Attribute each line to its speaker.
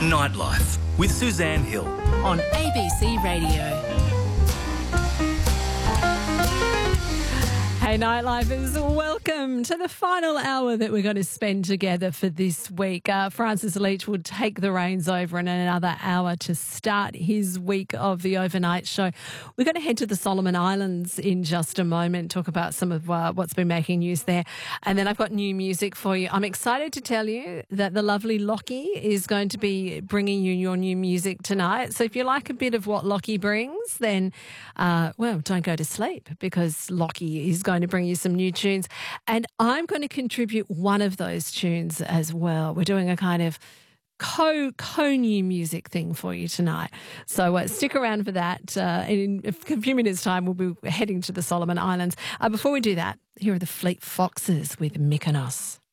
Speaker 1: Nightlife with Suzanne Hill
Speaker 2: on ABC Radio. Hey Nightlifers, welcome to the final hour that we're going to spend together for this week. Francis Leach will take the reins over in another hour to start his week of the overnight show. We're going to head to the Solomon Islands in just a moment, talk about some of what's been making news there. And then I've got new music for you. I'm excited to tell you that the lovely Lockie is going to be bringing you your new music tonight. So if you like a bit of what Lockie brings, then, don't go to sleep, because Lockie is going to bring you some new tunes, and I'm going to contribute one of those tunes as well. We're doing a kind of co-new music thing for you tonight. So stick around for that. In a few minutes' time, we'll be heading to the Solomon Islands. Before we do that, here are the Fleet Foxes with Mykonos.